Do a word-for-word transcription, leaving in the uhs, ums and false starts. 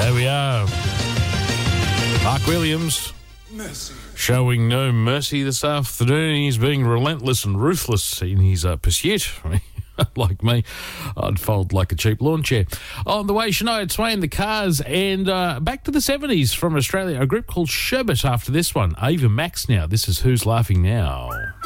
There we are. Mark Williams. Mercy. Showing no mercy this afternoon. He's being relentless and ruthless in his uh, pursuit. Like me, I'd fold like a cheap lawn chair. On the way, Shania Twain, The Cars, and uh, back to the seventies from Australia, a group called Sherbet after this one. Ava Max now. This is Who's Laughing Now.